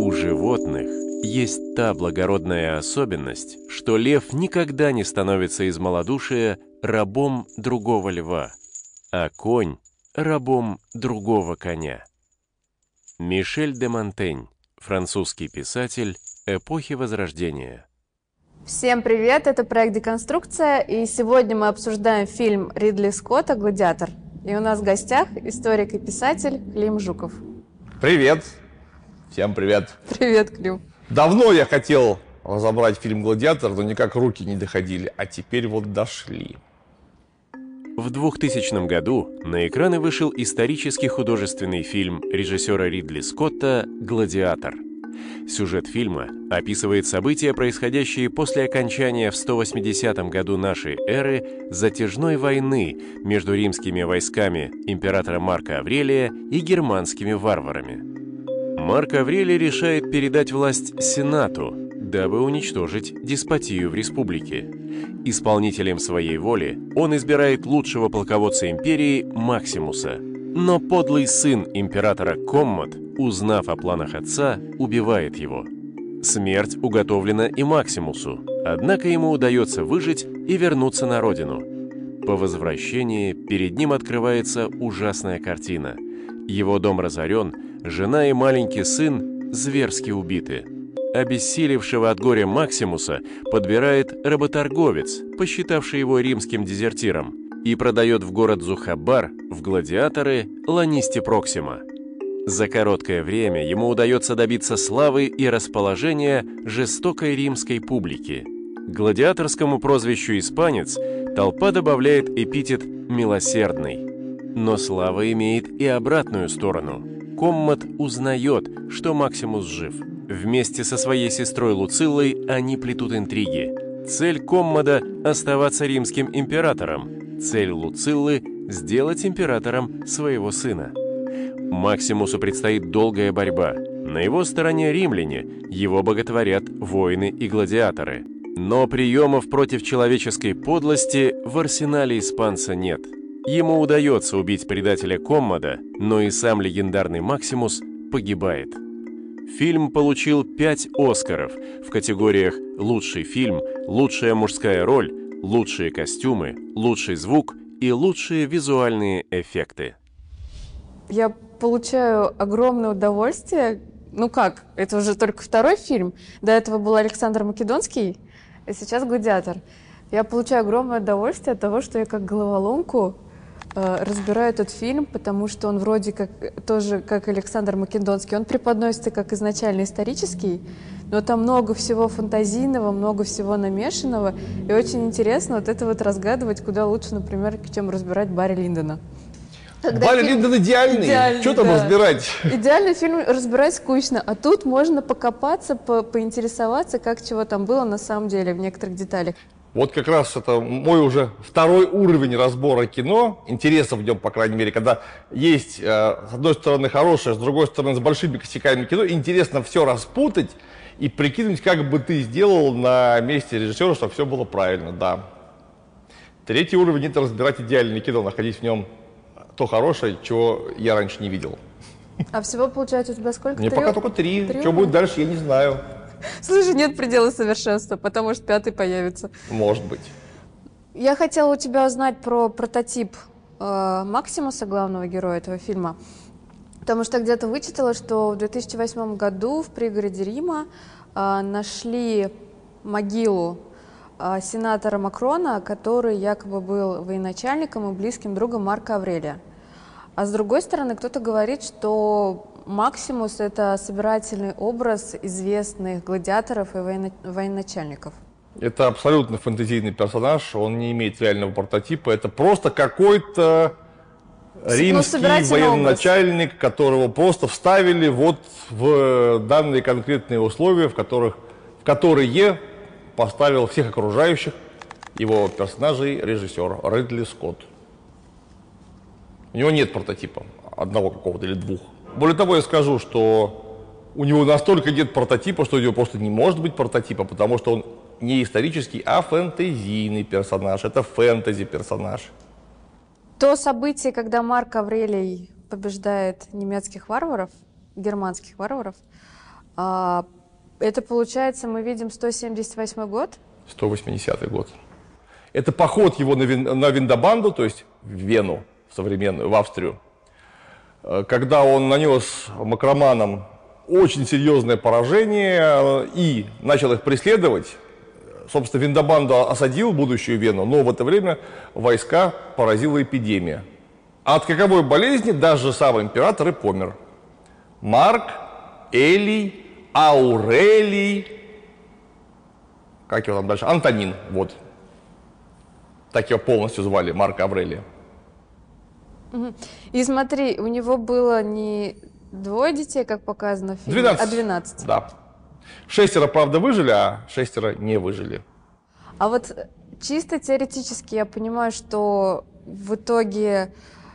У животных есть та благородная особенность, что лев никогда не становится из малодушия рабом другого льва, а конь – рабом другого коня. Мишель де Монтень, французский писатель эпохи Возрождения. Всем привет, это проект «Деконструкция», и сегодня мы обсуждаем фильм Ридли Скотта «Гладиатор». И у нас в гостях историк и писатель Клим Жуков. Привет! Всем привет! Привет, Клим! Давно я хотел разобрать фильм «Гладиатор», но никак руки не доходили, а теперь вот дошли. В 2000 году на экраны вышел исторический художественный фильм режиссера Ридли Скотта «Гладиатор». Сюжет фильма описывает события, происходящие после окончания в 180 году нашей эры затяжной войны между римскими войсками императора Марка Аврелия и германскими варварами. Марк Аврелий решает передать власть Сенату, дабы уничтожить деспотию в республике. Исполнителем своей воли он избирает лучшего полководца империи Максимуса. Но подлый сын императора Коммод, узнав о планах отца, убивает его. Смерть уготовлена и Максимусу, однако ему удается выжить и вернуться на родину. По возвращении перед ним открывается ужасная картина. Его дом разорен, жена и маленький сын зверски убиты. Обессилевшего от горя Максимуса подбирает работорговец, посчитавший его римским дезертиром, и продает в город Зухабар, в гладиаторы, Ланисте Проксима. За короткое время ему удается добиться славы и расположения жестокой римской публики. Гладиаторскому прозвищу «Испанец» толпа добавляет эпитет «милосердный». Но слава имеет и обратную сторону. Коммод узнает, что Максимус жив. Вместе со своей сестрой Луциллой они плетут интриги. Цель Коммода – оставаться римским императором. Цель Луциллы – сделать императором своего сына. Максимусу предстоит долгая борьба. На его стороне римляне, его боготворят воины и гладиаторы. Но приемов против человеческой подлости в арсенале испанца нет. Ему удается убить предателя Коммода, но и сам легендарный Максимус погибает. Фильм получил 5 «Оскаров» в категориях «Лучший фильм», «Лучшая мужская роль», «Лучшие костюмы», «Лучший звук» и «Лучшие визуальные эффекты». Я получаю огромное удовольствие. Ну как, это уже только второй фильм. До этого был Александр Македонский, а сейчас «Гладиатор». Я получаю огромное удовольствие от того, что я как головоломку разбираю этот фильм, потому что он вроде как тоже как Александр Македонский. Он преподносится как изначально исторический, но там много всего фантазийного, много всего намешанного. И очень интересно вот это вот разгадывать, куда лучше, например, чем разбирать Барри Линдона. Барри Линдон идеальный. Что там разбирать? Идеальный фильм разбирать скучно, а тут можно покопаться, поинтересоваться, как чего там было на самом деле в некоторых деталях. Вот как раз это мой уже второй уровень разбора кино, интереса в нем, по крайней мере, когда есть с одной стороны хорошее, с другой стороны с большими косяками кино, интересно все распутать и прикинуть, как бы ты сделал на месте режиссера, чтобы все было правильно, да. Третий уровень – это разбирать идеальное кино, находить в нем то хорошее, чего я раньше не видел. А всего, получается, у тебя сколько? Мне пока только 3. Что будет дальше, я не знаю. Слушай, нет предела совершенства, потому что 5-й появится. Может быть. Я хотела у тебя узнать про прототип Максимуса, главного героя этого фильма. Потому что где-то вычитала, что в 2008 году в пригороде Рима нашли могилу сенатора Макрона, который якобы был военачальником и близким другом Марка Аврелия. А с другой стороны, кто-то говорит, что Максимус – это собирательный образ известных гладиаторов и военачальников. Это абсолютно фэнтезийный персонаж, он не имеет реального прототипа, это просто какой-то римский военачальник, которого просто вставили вот в данные конкретные условия, в которые поставил всех окружающих его персонажей режиссер Ридли Скотт. У него нет прототипа, одного какого-то или двух. Более того, я скажу, что у него настолько нет прототипа, что у него просто не может быть прототипа, потому что он не исторический, а фэнтезийный персонаж. Это фэнтези-персонаж. То событие, когда Марк Аврелий побеждает немецких варваров, германских варваров, Это получается, мы видим 178 год? 180 год. Это поход его на Виндобанду, то есть в Вену, в современную, в Австрию, когда он нанес макроманам очень серьезное поражение и начал их преследовать. Собственно, Виндобанду осадил будущую Вену, но в это время войска поразила эпидемия. А от каковой болезни даже сам император и помер. Марк Элий Аурелий, как его там дальше, Антонин, вот. Так его полностью звали, Марка Аврелия. И смотри, у него было не 2 детей, как показано в фильме, 12. а 12. Да. 6, правда, выжили, а 6 не выжили. А вот чисто теоретически я понимаю, что в итоге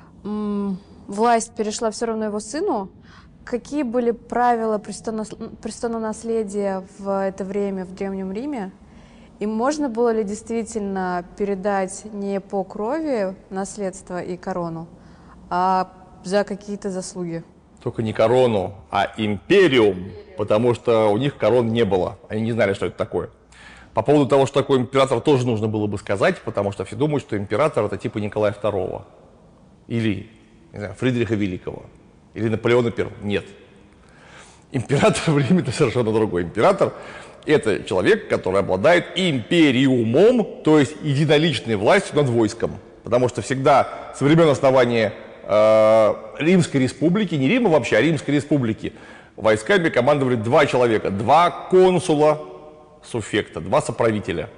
власть перешла все равно его сыну. Какие были правила престолонаследия в это время в Древнем Риме? И можно было ли действительно передать не по крови наследство и корону, а за какие-то заслуги? Только не корону, а империум, потому что у них корон не было. Они не знали, что это такое. По поводу того, что такое император, тоже нужно было бы сказать, потому что все думают, что император это типа Николая II или, не знаю, Фридриха Великого или Наполеона I. Нет. Император в Риме это совершенно другой. Император это человек, который обладает империумом, то есть единоличной властью над войском. Потому что всегда со времен основания Римской республики, не Рима вообще, а Римской республики, войсками командовали 2 человека, 2 консула суффекта, 2 соправителя.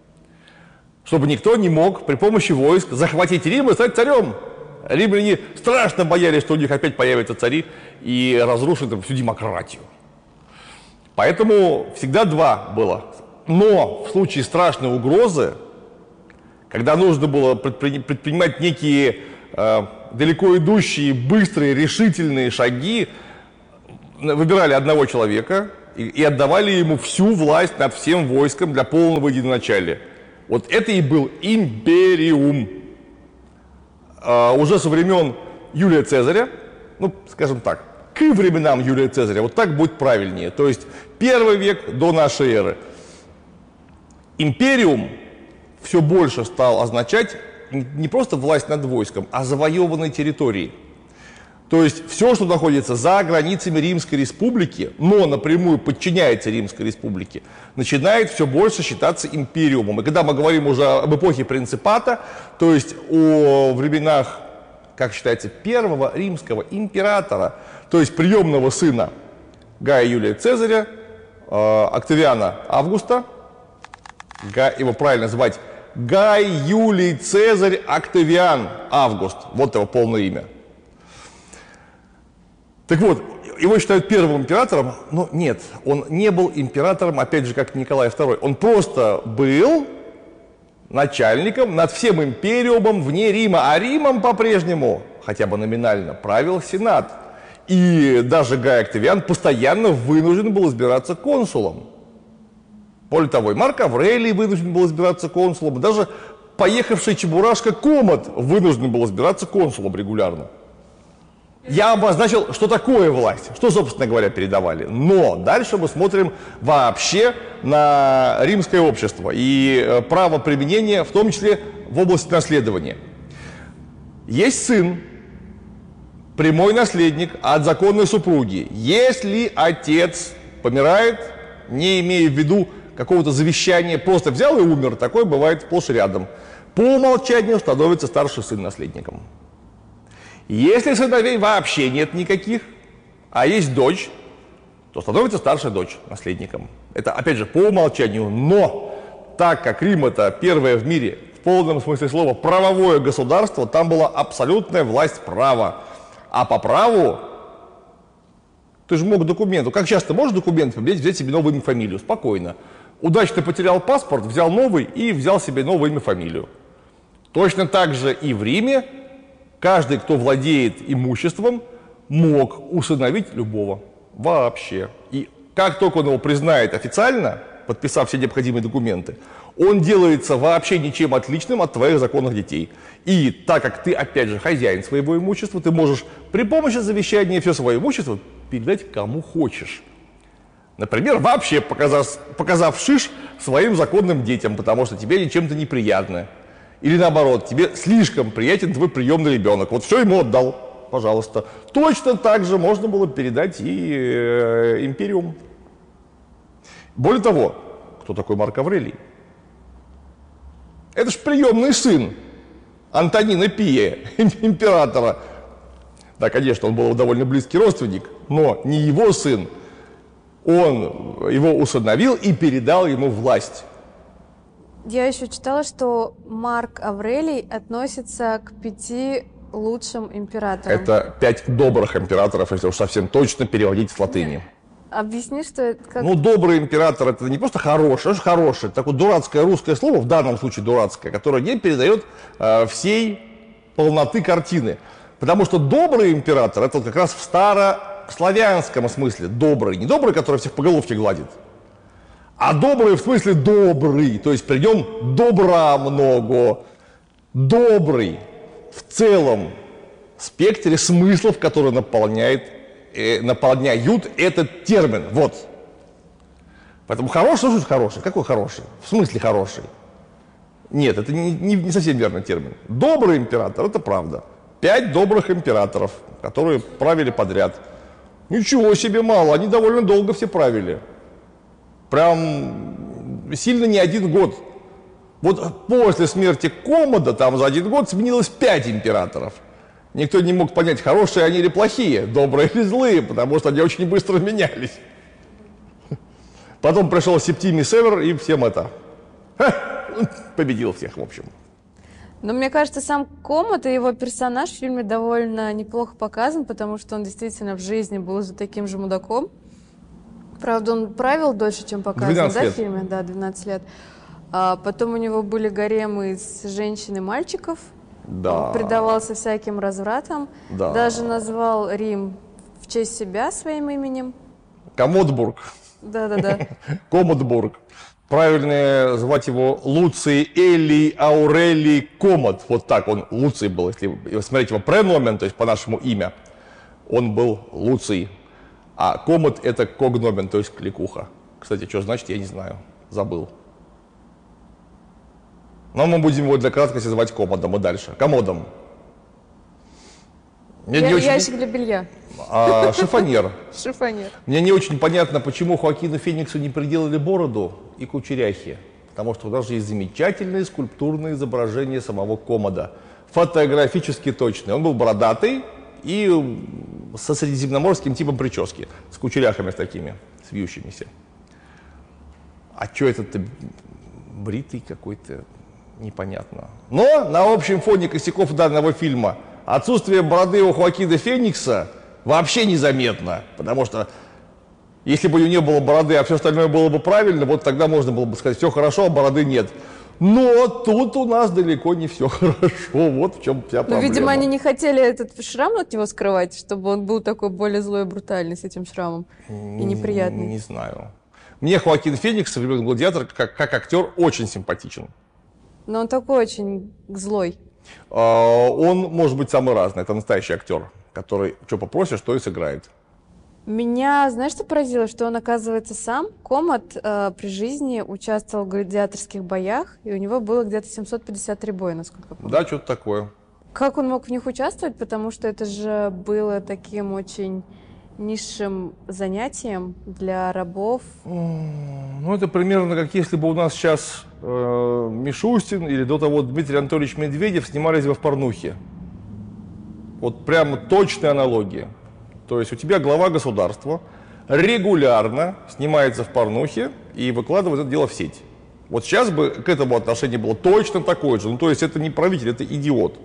Чтобы никто не мог при помощи войск захватить Рим и стать царем. Римляне страшно боялись, что у них опять появятся цари и разрушат всю демократию. Поэтому всегда 2 было. Но в случае страшной угрозы, когда нужно было предпринимать некие далеко идущие, быстрые, решительные шаги, выбирали одного человека и отдавали ему всю власть над всем войском для полного единоначалия. Вот это и был империум. Уже со времен Юлия Цезаря, ну, скажем так, к временам Юлия Цезаря, вот так будет правильнее, то есть 1 век до нашей эры. Империум все больше стал означать не просто власть над войском, а завоеванной территории. То есть все, что находится за границами Римской Республики, но напрямую подчиняется Римской Республике, начинает все больше считаться империумом. И когда мы говорим уже об эпохе принципата, то есть о временах, как считается, первого римского императора, то есть приемного сына Гая Юлия Цезаря, Октавиана Августа, его правильно звать Гай Юлий Цезарь Октавиан Август, вот его полное имя. Так вот, его считают первым императором, но нет, он не был императором, опять же, как Николай II. Он просто был начальником над всем империумом вне Рима, а Римом по-прежнему, хотя бы номинально, правил Сенат. И даже Гай Октавиан постоянно вынужден был избираться консулом. Более того, и Марк Аврелий вынужден был избираться консулом, даже поехавший Чебурашка Комод вынужден был избираться консулом регулярно. Я обозначил, что такое власть, что, собственно говоря, передавали. Но дальше мы смотрим вообще на римское общество и право применения, в том числе в области наследования. Есть сын, прямой наследник от законной супруги. Если отец помирает, не имея в виду какого-то завещания, просто взял и умер, такое бывает сплошь и рядом, по умолчанию становится старший сын наследником. Если сыновей вообще нет никаких, а есть дочь, то становится старшая дочь наследником. Это, опять же, по умолчанию. Но так как Рим это первое в мире, в полном смысле слова, правовое государство, там была абсолютная власть права. А по праву ты же мог документу. Как часто можешь документ взять себе новое имя, фамилию? Спокойно. Удачно потерял паспорт, взял новый и взял себе новое имя, фамилию. Точно так же и в Риме каждый, кто владеет имуществом, мог усыновить любого. Вообще. И как только он его признает официально, подписав все необходимые документы, он делается вообще ничем отличным от твоих законных детей. И так как ты, опять же, хозяин своего имущества, ты можешь при помощи завещания все свое имущество передать кому хочешь. Например, вообще показав шиш своим законным детям, потому что тебе они чем-то неприятны. Или наоборот, тебе слишком приятен твой приемный ребенок. Вот все ему отдал, пожалуйста. Точно так же можно было передать и империум. Более того, кто такой Марк Аврелий? Это ж приемный сын Антонина Пия, императора. Да, конечно, он был довольно близкий родственник, но не его сын. Он его усыновил и передал ему власть. Я еще читала, что Марк Аврелий относится к 5 лучшим императорам. Это 5 добрых императоров, если уж совсем точно переводить с латыни. Объясни, что это как... Ну, добрый император — это не просто хороший, это же хороший. Это такое дурацкое русское слово, в данном случае дурацкое, которое не передает всей полноты картины. Потому что добрый император — это вот как раз в старославянском смысле добрый. Не добрый, который всех по головке гладит, а добрый в смысле добрый. То есть при нем добра много. Добрый в целом спектре смыслов, которые наполняют этот термин. Вот. Поэтому хороший, что хороший? Какой хороший? В смысле хороший? Нет, это не совсем верный термин. Добрый император — это правда. 5 добрых императоров, которые правили подряд. Ничего себе мало, они довольно долго все правили. Прям сильно не 1 год. Вот после смерти Комода там за 1 год сменилось 5 императоров. Никто не мог понять, хорошие они или плохие, добрые или злые, потому что они очень быстро менялись. Потом пришел Септимий Север и всем победил всех, в общем. Но мне кажется, сам Комод и его персонаж в фильме довольно неплохо показан, потому что он действительно в жизни был за таким же мудаком. Правда, он правил дольше, чем показано, да, в фильме? Да, 12 лет. А потом у него были гаремы из женщин и мальчиков. Да. Он предавался всяким развратам. Да. Даже назвал Рим в честь себя своим именем. Комодбург. Да-да-да. Комодбург. Правильно звать его Луций Элий Аурелий Комод. Вот так он Луций был. Если смотреть его преномен, то есть по-нашему имя, он был Луций. А Комод — это когномен, то есть кликуха. Кстати, что значит, я не знаю. Забыл. Но мы будем его для краткости звать Комодом и дальше. Комодом. Ящик для белья. Шифоньер. Шифоньер. Мне не очень понятно, почему Хоакину Фениксу не приделали бороду и кучеряхи. Потому что у нас же есть замечательные скульптурные изображения самого Комода. Фотографически точные. Он был бородатый и со средиземноморским типом прически. С кучеряхами такими, с вьющимися. А что это-то бритый какой-то? Непонятно. Но на общем фоне косяков данного фильма отсутствие бороды у Хоакина Феникса вообще незаметно. Потому что если бы у него не было бороды, а все остальное было бы правильно, вот тогда можно было бы сказать, все хорошо, а бороды нет. Но тут у нас далеко не все хорошо. Вот в чем вся проблема. Ну, видимо, они не хотели этот шрам от него скрывать, чтобы он был такой более злой и брутальный с этим шрамом. И неприятный. Не знаю. Мне Хоакин Феникс, «Влюбленный гладиатор», как актер очень симпатичен. Но он такой очень злой. Он может быть самый разный. Это настоящий актер, который что попросишь, то и сыграет. Меня, знаешь, что поразило? Что он, оказывается, сам, Комод, при жизни участвовал в гладиаторских боях, и у него было где-то 753 боя, насколько я помню. Да, что-то такое. Как он мог в них участвовать? Потому что это же было таким очень низшим занятием для рабов. Ну, это примерно как если бы у нас сейчас Мишустин или до того Дмитрий Анатольевич Медведев снимались бы в порнухе. Вот прямо точная аналогия. То есть у тебя глава государства регулярно снимается в порнухе и выкладывает это дело в сеть. Вот сейчас бы к этому отношение было точно такое же. Ну, то есть это не правитель, это идиот.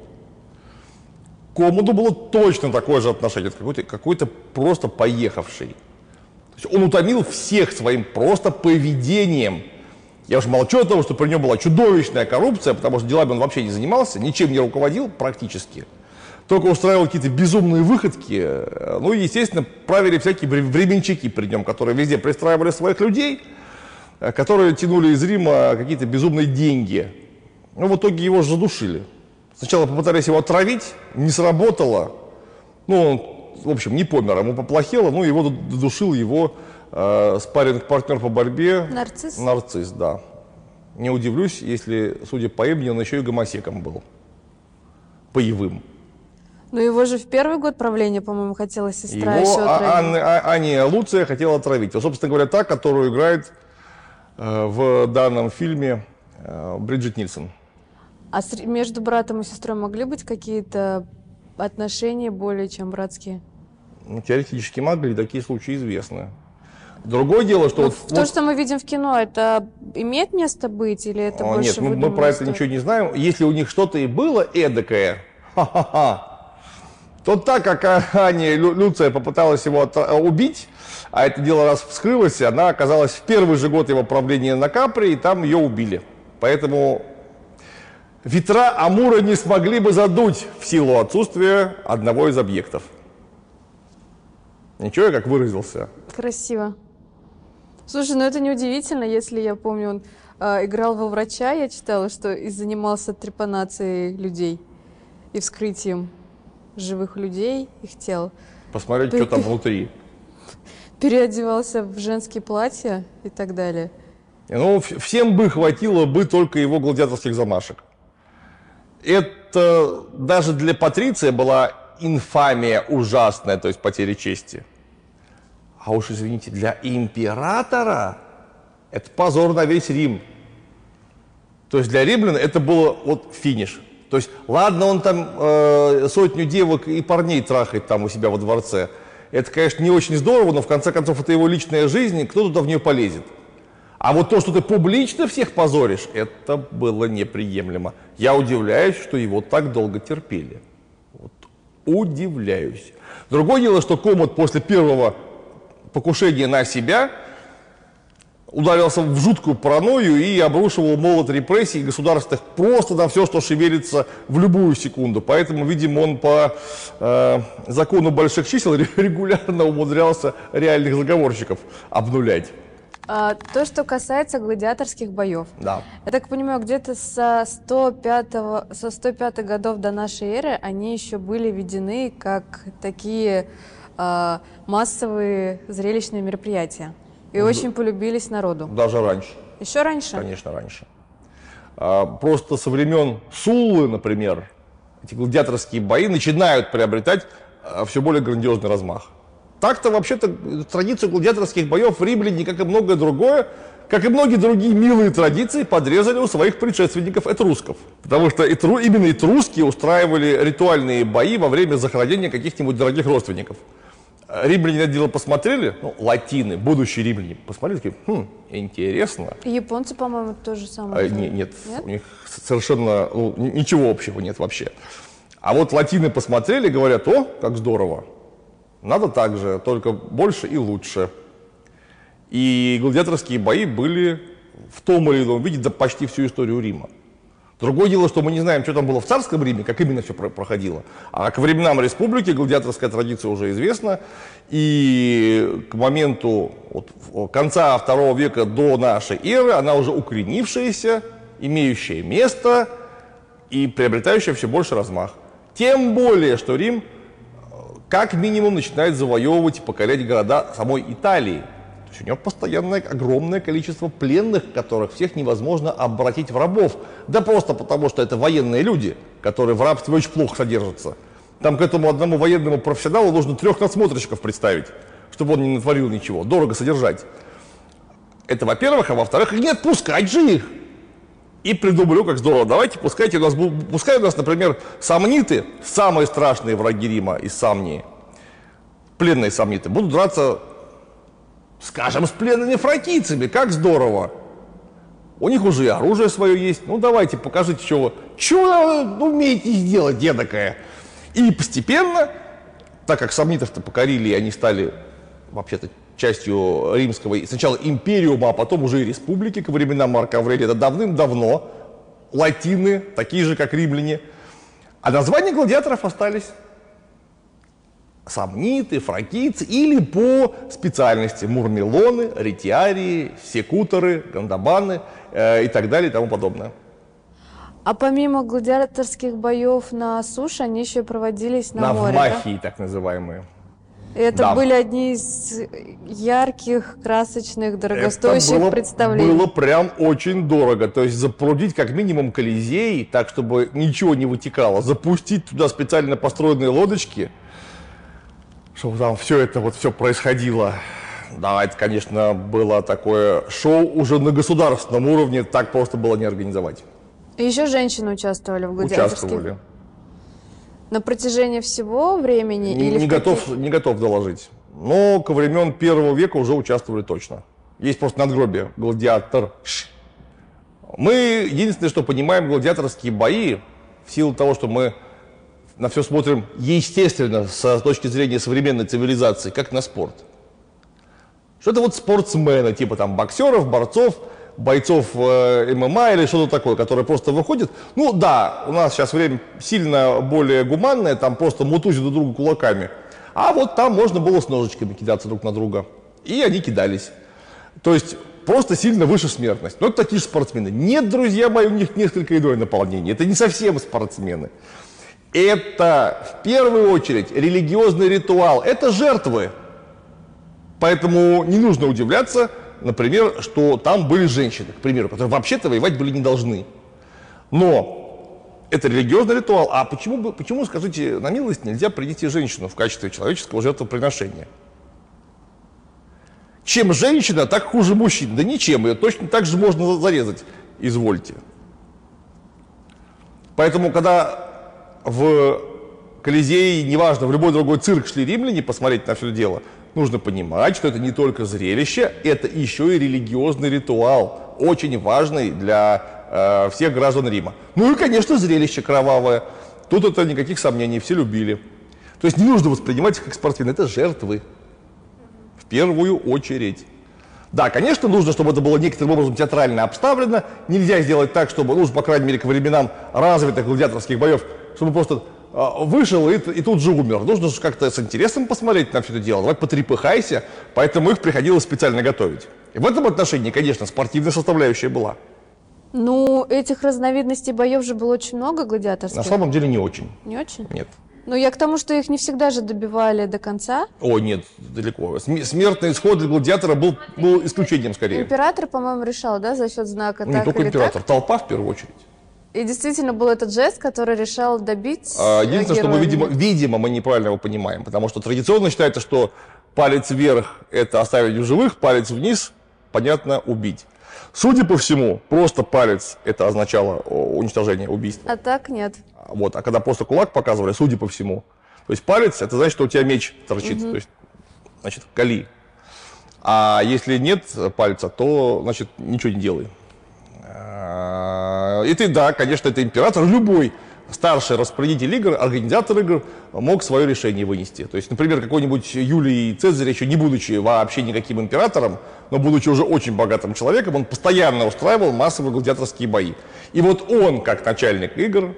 К Комоду было точно такое же отношение. Это какой-то просто поехавший. То есть он утомил всех своим просто поведением. Я уже молчу о том, что при нем была чудовищная коррупция, потому что делами он вообще не занимался, ничем не руководил практически. Только устраивал какие-то безумные выходки. Ну и, естественно, правили всякие временщики при нем, которые везде пристраивали своих людей, которые тянули из Рима какие-то безумные деньги. Ну, в итоге его же задушили. Сначала попытались его отравить, не сработало. Ну, он, в общем, не помер, ему поплохело, ну, его додушил его спарринг-партнер по борьбе. Нарцисс? Нарцисс, да. Не удивлюсь, если, судя по имени, он еще и гомосеком был. Боевым. Ну, его же в первый год правления, по-моему, хотела сестра Его еще отравить. Ания Луция хотела отравить. Вот, собственно говоря, та, которую играет в данном фильме Бриджит Нильсон. А между братом и сестрой могли быть какие-то отношения более чем братские? Ну, теоретически могли, такие случаи известны. Другое дело, что... То, что мы видим в кино, это имеет место быть или это больше Нет, мы про это ничего не знаем. Если у них что-то и было эдакое, то так как Аня Люция попыталась его убить, а это дело раз вскрылось, она оказалась в первый же год его правления на Капри, и там ее убили. Поэтому ветра Амура не смогли бы задуть в силу отсутствия одного из объектов. Ничего, я как выразился. Красиво. Слушай, ну это неудивительно, если я помню, он играл во врача, я читала, что и занимался трепанацией людей и вскрытием живых людей, их тел. Посмотреть, что там внутри. Переодевался в женские платья и так далее. Ну, всем бы хватило бы только его гладиаторских замашек. Это даже для Патриция была инфамия ужасная, то есть потеря чести. А уж, извините, для императора это позор на весь Рим. То есть для римлян это было вот финиш. То есть, ладно, он там сотню девок и парней трахает там у себя во дворце. Это, конечно, не очень здорово, но в конце концов это его личная жизнь, и кто туда в нее полезет. А вот то, что ты публично всех позоришь, это было неприемлемо. Я удивляюсь, что его так долго терпели. Вот. Удивляюсь. Другое дело, что Комод после первого покушения на себя ударился в жуткую паранойю и обрушивал молот репрессий государственных просто на все, что шевелится в любую секунду. Поэтому, видимо, он по закону больших чисел регулярно умудрялся реальных заговорщиков обнулять. То, что касается гладиаторских боев. Да. Я так понимаю, где-то со 105 годов до нашей эры они еще были введены как такие массовые зрелищные мероприятия. И очень полюбились народу. Даже раньше. Еще раньше? Конечно, раньше. Просто со времен Суллы, например, эти гладиаторские бои начинают приобретать все более грандиозный размах. Так-то, вообще-то, традицию гладиаторских боев в римляне, как и многое другое, как и многие другие милые традиции, подрезали у своих предшественников этрусков. Потому что именно этруски устраивали ритуальные бои во время захоронения каких-нибудь дорогих родственников. Римляне на дело посмотрели, ну, латины, будущие римляне, посмотрели, такие, интересно. И японцы, по-моему, то же самое. Нет, у них совершенно ничего общего нет вообще. А вот латины посмотрели, говорят, о, как здорово, надо так же, только больше и лучше. И гладиаторские бои были в том или ином виде да почти всю историю Рима. Другое дело, что мы не знаем, что там было в царском Риме, как именно все проходило. А к временам республики гладиаторская традиция уже известна. И к моменту конца II века до нашей эры она уже укоренившаяся, имеющая место и приобретающая все больше размах. Тем более, что Рим как минимум начинает завоевывать и покорять города самой Италии. То есть у него постоянное огромное количество пленных, которых всех невозможно обратить в рабов. Да просто потому, что это военные люди, которые в рабстве очень плохо содержатся. Там к этому одному военному профессионалу нужно 3 надсмотрщиков представить, чтобы он не натворил ничего. Дорого содержать. Это во-первых, а во-вторых, не отпускать же их. И придумали, как здорово, давайте пускай у нас, например, самниты, самые страшные враги Рима из Самнии, пленные самниты, будут драться, скажем, с пленными фракийцами, как здорово. У них уже и оружие свое есть, ну давайте покажите, что вы умеете сделать, дедакая. И постепенно, так как самнитов-то покорили, и они стали вообще-то частью римского, сначала империума, а потом уже и республики, ко временам Марка Аврелия, это давным-давно, латины, такие же, как римляне. А названия гладиаторов остались. Самниты, фракийцы или по специальности мурмелоны, ретиарии, секуторы, гандабаны и так далее и тому подобное. А помимо гладиаторских боев на суше, они еще проводились на море, навмахии, да? Так называемые. Это были одни из ярких, красочных, дорогостоящих представлений. Было прям очень дорого. То есть запрудить как минимум Колизей, так, чтобы ничего не вытекало, запустить туда специально построенные лодочки, чтобы там все это вот все происходило. Да, это, конечно, было такое шоу уже на государственном уровне, так просто было не организовать. И еще женщины участвовали в гладиаторских? Участвовали. На протяжении всего времени? Не готов доложить. Но ко времен первого века уже участвовали точно. Есть просто надгробие, гладиатор. Мы единственное, что понимаем гладиаторские бои, в силу того, что мы на все смотрим, естественно, с точки зрения современной цивилизации, как на спорт. Что это вот спортсмены, типа там боксеров, борцов, бойцов ММА или что-то такое, которое просто выходит. Ну да, у нас сейчас время сильно более гуманное, там просто мутузят друг друга кулаками. А вот там можно было с ножичками кидаться друг на друга. И они кидались. То есть просто сильно выше смертность. Но это такие же спортсмены. Нет, друзья мои, у них несколько иное наполнение. Это не совсем спортсмены. Это в первую очередь религиозный ритуал. Это жертвы. Поэтому не нужно удивляться, например, что там были женщины, к примеру, которые вообще-то воевать были не должны. Но это религиозный ритуал. А почему, скажите на милость, нельзя принести женщину в качестве человеческого жертвоприношения? Чем женщина, так хуже мужчин. Да ничем, ее точно так же можно зарезать. Извольте. Поэтому, когда в Колизей, неважно, в любой другой цирк шли римляне посмотреть на все это дело, нужно понимать, что это не только зрелище, это еще и религиозный ритуал, очень важный для всех граждан Рима. Ну и, конечно, зрелище кровавое. Тут это никаких сомнений, все любили. То есть не нужно воспринимать их как спортсмены, это жертвы. В первую очередь. Да, конечно, нужно, чтобы это было некоторым образом театрально обставлено. Нельзя сделать так, чтобы, ну, по крайней мере, к временам развитых гладиаторских боев, чтобы просто вышел и тут же умер. Нужно же как-то с интересом посмотреть на все это дело. Давай потрепыхайся. Поэтому их приходилось специально готовить. И в этом отношении, конечно, спортивная составляющая была. Ну, этих разновидностей боев же было очень много гладиаторских. На самом деле не очень. Не очень? Нет. Ну, я к тому, что их не всегда же добивали до конца. О, нет, далеко. Смертный исход для гладиатора был исключением скорее. Император, по-моему, решал, да, за счет знака? Не только император, толпа в первую очередь. И действительно был этот жест, который решал добить единственное, что мы, героя. видимо, мы неправильно его понимаем, потому что традиционно считается, что палец вверх – это оставить в живых, палец вниз – понятно, убить. Судя по всему, просто палец – это означало уничтожение, убийство. А так нет. Вот, а когда просто кулак показывали, судя по всему, то есть палец – это значит, что у тебя меч торчит, то есть, значит, кали. А если нет пальца, то, значит, ничего не делай. И ты, да, конечно, это император, любой старший распорядитель игр, организатор игр мог свое решение вынести. То есть, например, какой-нибудь Юлий Цезарь, еще не будучи вообще никаким императором, но будучи уже очень богатым человеком, он постоянно устраивал массовые гладиаторские бои. И вот он, как начальник игр,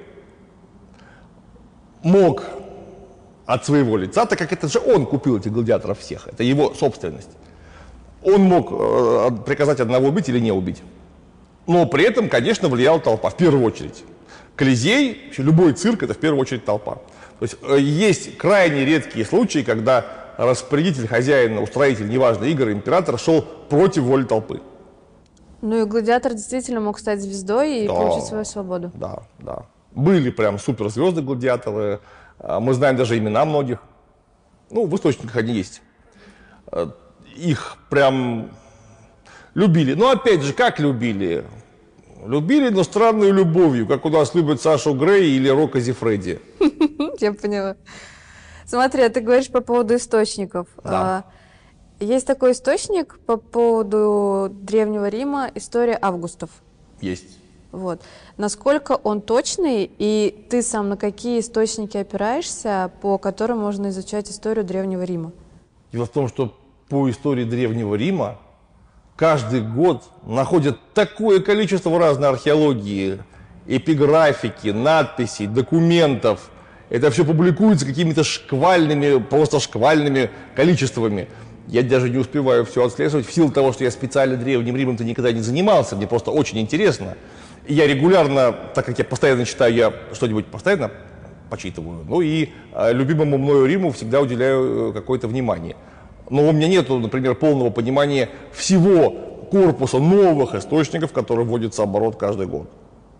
мог от своего лица, так как это же он купил этих гладиаторов всех, это его собственность, он мог приказать одного убить или не убить. Но при этом, конечно, влияла толпа, в первую очередь. Колизей, вообще любой цирк – это в первую очередь толпа. То есть есть крайне редкие случаи, когда распорядитель, хозяин, устроитель, неважно, игр, император шел против воли толпы. Ну и гладиатор действительно мог стать звездой и получить свою свободу. Да, да. Были прям суперзвезды гладиаторы, мы знаем даже имена многих. Ну, в источниках они есть. Их прям любили. Но опять же, как любили? Любили, но странной любовью, как у нас любят Сашу Грей или Рокко Зеффреди. Я поняла. Смотри, а ты говоришь по поводу источников. Да. Есть такой источник по поводу Древнего Рима, история Августов. Есть. Вот. Насколько он точный, и ты сам на какие источники опираешься, по которым можно изучать историю Древнего Рима? Дело в том, что по истории Древнего Рима каждый год находят такое количество разной археологии, эпиграфики, надписей, документов. Это все публикуется какими-то просто шквальными количествами. Я даже не успеваю все отслеживать в силу того, что я специально Древним Римом-то никогда не занимался, мне просто очень интересно. И я регулярно, так как я постоянно читаю, я что-нибудь постоянно почитываю. Ну и любимому мною Риму всегда уделяю какое-то внимание. Но у меня нет, например, полного понимания всего корпуса новых источников, которые вводятся в оборот каждый год.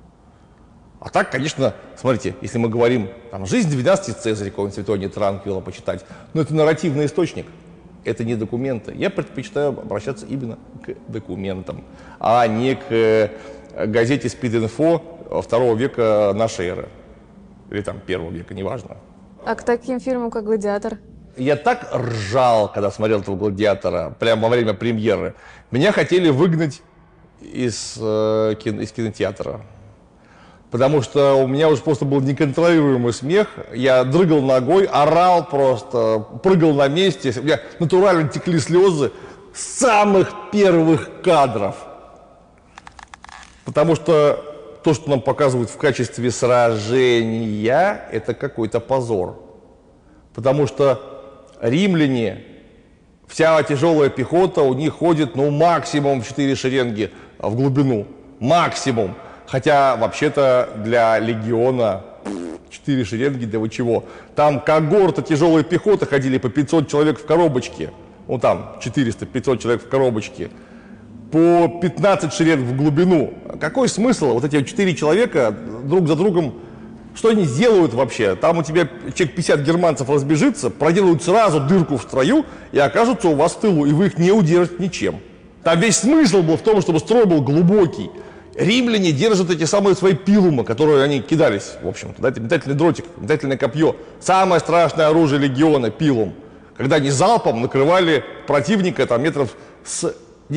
А так, конечно, смотрите, если мы говорим, там, «Жизнь 12 Цезаря», какого-нибудь Светония Транквилла почитать, но это нарративный источник, это не документы. Я предпочитаю обращаться именно к документам, а не к газете «Спид-инфо» 2 века нашей эры. Или там 1 века, неважно. А к таким фильмам, как «Гладиатор»? Я так ржал, когда смотрел этого «Гладиатора», прямо во время премьеры. Меня хотели выгнать из кинотеатра. Потому что у меня уже просто был неконтролируемый смех. Я дрыгал ногой, орал просто, прыгал на месте. У меня натурально текли слезы с самых первых кадров. Потому что то, что нам показывают в качестве сражения, это какой-то позор. Потому что римляне, вся тяжелая пехота у них ходит, ну, максимум в 4 шеренги в глубину. Максимум. Хотя, вообще-то, для легиона 4 шеренги, да вы чего? Там когорта тяжелой пехоты ходили по 500 человек в коробочке. Ну, там 400-500 человек в коробочке. По 15 шеренг в глубину. Какой смысл? Вот эти 4 человека друг за другом, что они сделают вообще? Там у тебя человек 50 германцев разбежится, проделают сразу дырку в строю и окажутся у вас в тылу, и вы их не удержите ничем. Там весь смысл был в том, чтобы строй был глубокий. Римляне держат эти самые свои пилумы, которые они кидались, в общем-то. Да, это метательный дротик, метательное копье. Самое страшное оружие легиона — пилум. Когда они залпом накрывали противника там, метров с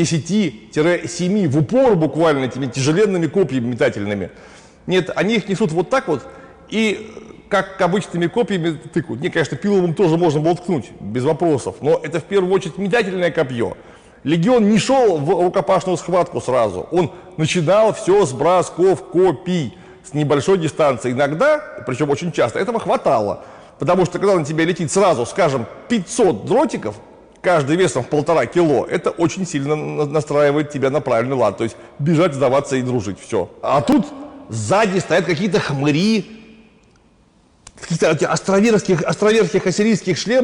10-7 в упор буквально этими тяжеленными копьями метательными. Нет, они их несут вот так вот и как обычными копьями тыкают. Не, конечно, пилумом тоже можно было ткнуть, без вопросов. Но это в первую очередь метательное копье. Легион не шел в рукопашную схватку сразу. Он начинал все с бросков копий, с небольшой дистанции. Иногда, причем очень часто, этого хватало. Потому что когда на тебя летит сразу, скажем, 500 дротиков, каждый весом в 1,5 кило, это очень сильно настраивает тебя на правильный лад. То есть бежать, сдаваться и дружить. Все. А тут сзади стоят какие-то хмыри, каких-то островерхих ассирийских шлемов.